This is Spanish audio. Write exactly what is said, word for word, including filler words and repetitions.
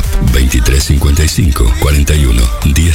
WhatsApp veintitrés cincuenta y cinco cuarenta y uno diez